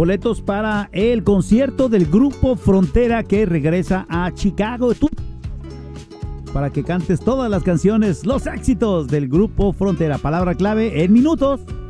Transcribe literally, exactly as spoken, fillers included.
boletos para el concierto del Grupo Frontera que regresa a Chicago. Tú, para que cantes todas las canciones, los éxitos del Grupo Frontera. Palabra clave en minutos.